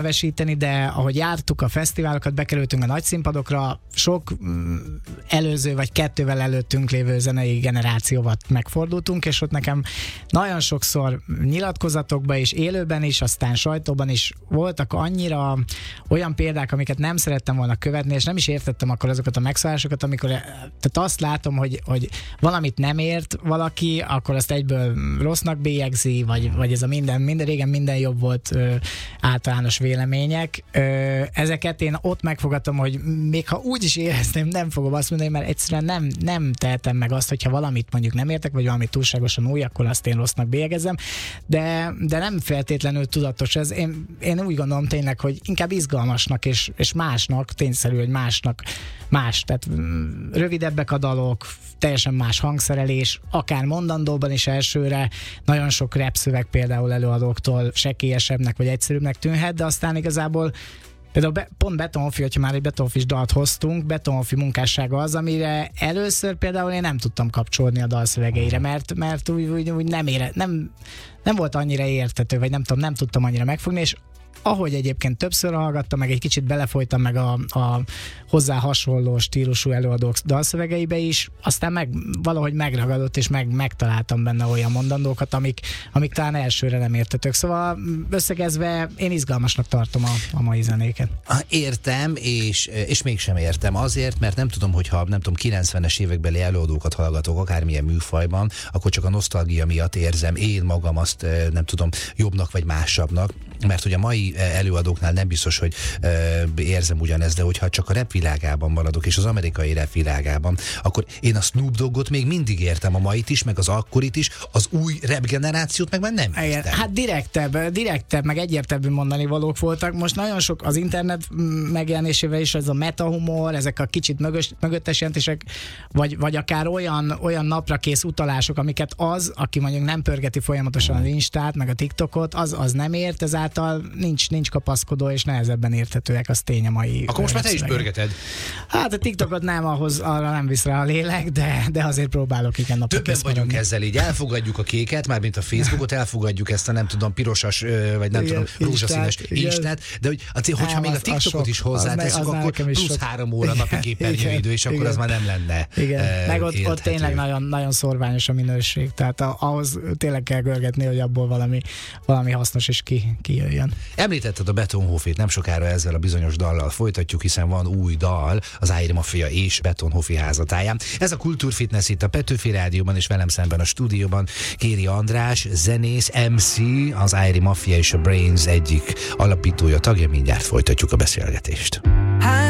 nevesíteni, de ahogy jártuk a fesztiválokat, bekerültünk a nagy színpadokra, sok előző vagy 2-vel előttünk lévő zenei generációval megfordultunk, és ott nekem nagyon sokszor nyilatkozatokban és élőben is, aztán sajtóban is voltak annyira olyan példák, amiket nem szerettem volna követni, és nem is értettem akkor azokat a megszólásokat, amikor tehát azt látom, hogy valamit nem ért valaki, akkor azt egyből rossznak bélyegzi, vagy ez a régen minden jobb volt általános vélemények. Ezeket én ott megfogadtam, hogy még ha úgy is érezném, nem fogom azt mondani, mert egyszerűen nem tehetem meg azt, hogyha valamit mondjuk nem értek, vagy valamit túlságosan új, akkor azt én rossznak bélyegezem, de nem feltétlenül tudatos ez. Én úgy gondolom tényleg, hogy inkább izgalmasnak és másnak, tényszerű, hogy másnak más, tehát rövidebbek a dalok, teljesen más hangszerelés, akár mondandóban is elsőre, nagyon sok rap szöveg például előadóktól sekélyesebbnek vagy egyszerűbbnek tűnhet, de aztán igazából például pont Beton Hofi, hogyha már egy Beton Hofis dalt hoztunk, Beton Hofi munkássága az, amire először például én nem tudtam kapcsolódni a dalszövegeire, mert úgy nem volt annyira érthető, vagy nem tudtam annyira megfogni, és ahogy egyébként többször hallgattam, meg egy kicsit belefolytam meg a hozzá hasonló stílusú előadók dalszövegeibe is, aztán valahogy megragadott, és megtaláltam benne olyan mondandókat, amik talán elsőre nem értetők. Szóval összegezve én izgalmasnak tartom a mai zenéket. Értem, és mégsem értem. Azért, mert nem tudom, 90-es évekbeli előadókat hallgatok, akármilyen műfajban, akkor csak a nosztalgia miatt érzem én magam azt, nem tudom, jobbnak vagy másabbnak, mert hogy a mai előadóknál nem biztos, hogy érzem ugyanezt, de hogyha csak a rap világában maradok, és az amerikai rap világában, akkor én a Snoop Doggot még mindig értem, a mait is, meg az akkorit is, az új rap generációt meg már nem értem. Hát direktebb, meg egyértelmű mondani valók voltak. Most nagyon sok az internet megjelenésével is ez a metahumor, ezek a kicsit mögöttes jelentések, vagy akár olyan napra kész utalások, amiket aki mondjuk nem pörgeti folyamatosan az Instát, meg a TikTokot, az nem ért, ezáltal nincs kapaszkodó, és nehezebben érthetőek, az tény a mai. Akkor most már te is pörgeted. Hát a TikTokot nem, arra nem visz rá a lélek, de azért próbálok igen napra. Többen vagyunk ezzel, így elfogadjuk a kéket, mármint a Facebookot, elfogadjuk ezt a nem tudom, pirosas, vagy nem tudom, rózsaszínes Instát, de hogyha még a TikTokot is hozzáteszünk, akkor plusz 3 óra napi képernyőidő, és akkor az már nem lenne. Igen, meg ott tényleg nagyon, nagyon szorványos a minőség, tehát ahhoz tényleg kell görgetni, hogy abból valami hasznos is kijöjjön. Említetted a Beton Hofit, nem sokára ezzel a bizonyos dallal folytatjuk, hiszen van új dal az Ájri Mafia és Beton Hofi házatáján. Ez a Kultúrfitness itt a Petőfi Rádióban, és velem szemben a stúdióban Kéri András, zenész, MC, az Ájri Mafia és a Brains egyik alapítója, tagja. Mindjárt folytatjuk a beszélgetést.